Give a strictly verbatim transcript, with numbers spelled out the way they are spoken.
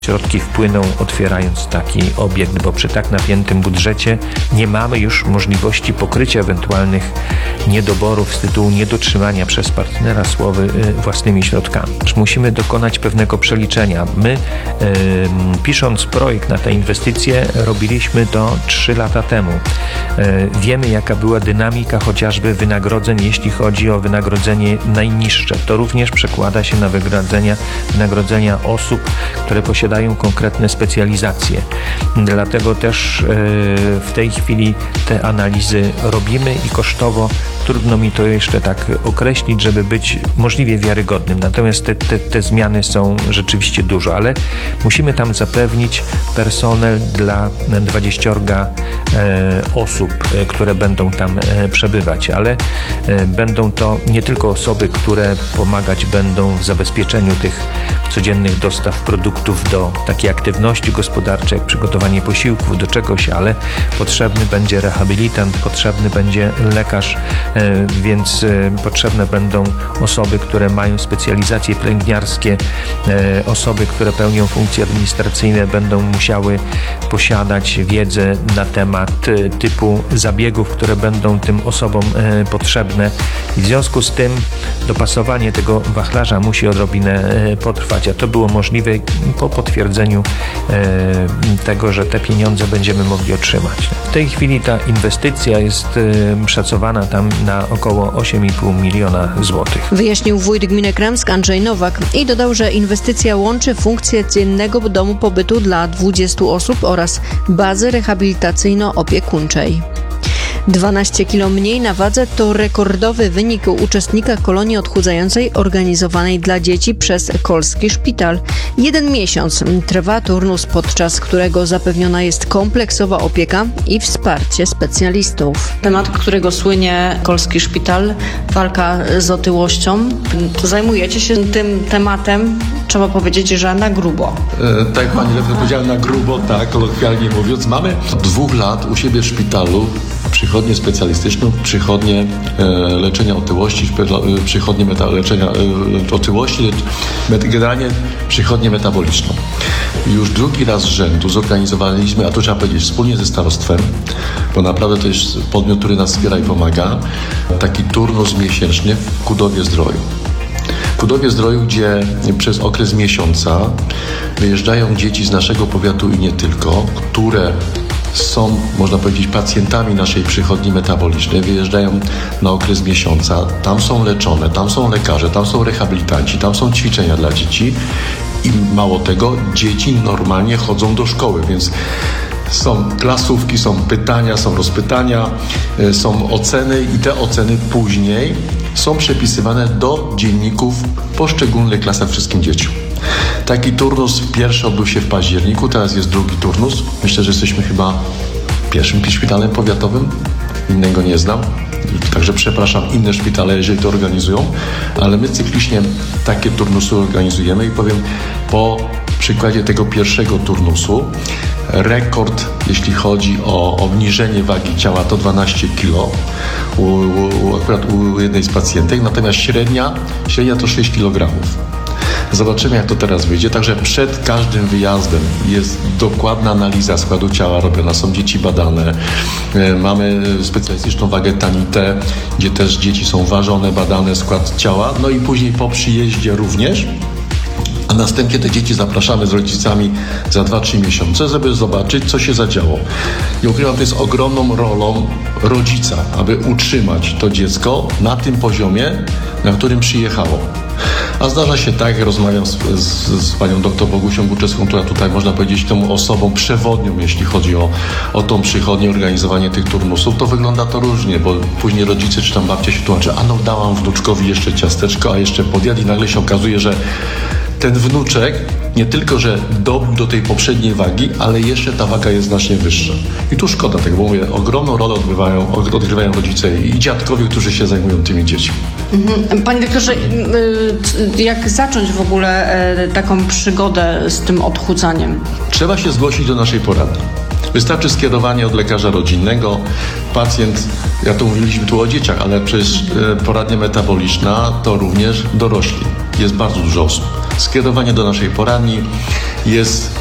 Środki wpłyną, otwierając taki obiekt, bo przy tak napiętym budżecie nie mamy już możliwości pokrycia ewentualnych niedoborów z tytułu niedotrzymania przez partnera słowy własnymi środkami. Musimy dokonać pewnego przeliczenia. My, yy, pisząc projekt na tę inwestycję, robiliśmy to trzy lata temu. Yy, wiemy, jaka była dynamika chociażby wynagrodzeń, jeśli chodzi o wynagrodzenie najniższe. To również przekłada się na wynagrodzenia, wynagrodzenia osób, które posiadają dają konkretne specjalizacje. Dlatego też w tej chwili te analizy robimy i kosztowo trudno mi to jeszcze tak określić, żeby być możliwie wiarygodnym. Natomiast te, te, te zmiany są rzeczywiście dużo, ale musimy tam zapewnić personel dla dwudziestu osób, które będą tam przebywać, ale będą to nie tylko osoby, które pomagać będą w zabezpieczeniu tych codziennych dostaw produktów do takiej aktywności gospodarczej, jak przygotowanie posiłków do czegoś, ale potrzebny będzie rehabilitant, potrzebny będzie lekarz, więc potrzebne będą osoby, które mają specjalizacje pielęgniarskie, osoby, które pełnią funkcje administracyjne, będą musiały posiadać wiedzę na temat typu zabiegów, które będą tym osobom potrzebne. I w związku z tym dopasowanie tego wachlarza musi odrobinę potrwać, a to było możliwe po potwierdzeniu tego, że te pieniądze będziemy mogli otrzymać. W tej chwili ta inwestycja jest szacowana tam na około osiem i pół miliona złotych. Wyjaśnił wójt gminy Kremsk Andrzej Nowak i dodał, że inwestycja łączy funkcję dziennego domu pobytu dla dwudziestu osób oraz bazy rehabilitacyjno-opiekuńczej. dwanaście kilo mniej na wadze to rekordowy wynik uczestnika kolonii odchudzającej organizowanej dla dzieci przez Kolski Szpital. Jeden miesiąc trwa turnus, podczas którego zapewniona jest kompleksowa opieka i wsparcie specjalistów. Temat, którego słynie Kolski Szpital, walka z otyłością. Zajmujecie się tym tematem, trzeba powiedzieć, że na grubo. E, tak jak pani redaktor powiedziała, na grubo, tak, kolokwialnie mówiąc. Mamy od dwóch lat u siebie w szpitalu przychodnię specjalistyczną, przychodnię e, leczenia otyłości, e, przychodnię meta, leczenia e, otyłości, met, generalnie przychodnię metaboliczną. Już drugi raz z rzędu zorganizowaliśmy, a to trzeba powiedzieć, wspólnie ze starostwem, bo naprawdę to jest podmiot, który nas wspiera i pomaga, taki turnus miesięczny w Kudowie Zdroju. W Kudowie Zdroju, gdzie przez okres miesiąca wyjeżdżają dzieci z naszego powiatu i nie tylko, które są, można powiedzieć, pacjentami naszej przychodni metabolicznej, wyjeżdżają na okres miesiąca, tam są leczone, tam są lekarze, tam są rehabilitanci, tam są ćwiczenia dla dzieci i mało tego, dzieci normalnie chodzą do szkoły, więc są klasówki, są pytania, są rozpytania, są oceny i te oceny później są przepisywane do dzienników poszczególnych klasach wszystkim dzieciom. Taki turnus pierwszy odbył się w październiku, teraz jest drugi turnus. Myślę, że jesteśmy chyba pierwszym szpitalem powiatowym, innego nie znam. Także przepraszam inne szpitale, jeżeli to organizują, ale my cyklicznie takie turnusy organizujemy i powiem po przykładzie tego pierwszego turnusu, rekord, jeśli chodzi o obniżenie wagi ciała, to dwanaście kilo u, u, akurat u jednej z pacjentek, natomiast średnia, średnia to sześć kilogramów. Zobaczymy, jak to teraz wyjdzie. Także przed każdym wyjazdem jest dokładna analiza składu ciała robiona, są dzieci badane. Mamy specjalistyczną wagę Tanitę, gdzie też dzieci są ważone, badane, skład ciała. No i później po przyjeździe również. A następnie te dzieci zapraszamy z rodzicami za dwa trzy miesiące, żeby zobaczyć, co się zadziało. I ukrywam, to jest ogromną rolą rodzica, aby utrzymać to dziecko na tym poziomie, na którym przyjechało. A zdarza się tak, jak rozmawiam z, z, z panią doktor Bogusią Buczewską, która tutaj, można powiedzieć, tą osobą przewodnią, jeśli chodzi o, o tą przychodnię, organizowanie tych turnusów, to wygląda to różnie, bo później rodzice czy tam babcia się tłumaczy, a no dałam wnuczkowi jeszcze ciasteczko, a jeszcze podjadł i nagle się okazuje, że ten wnuczek nie tylko, że dobił do tej poprzedniej wagi, ale jeszcze ta waga jest znacznie wyższa. I tu szkoda, tak bo mówię, ogromną rolę odgrywają, odgrywają rodzice i dziadkowie, którzy się zajmują tymi dziećmi. Mhm. Panie doktorze, jak zacząć w ogóle taką przygodę z tym odchudzaniem? Trzeba się zgłosić do naszej poradni. Wystarczy skierowanie od lekarza rodzinnego. Pacjent, ja to mówiliśmy tu o dzieciach, ale przecież poradnia metaboliczna to również dorośli. jest bardzo dużo osób. Skierowanie do naszej poradni jest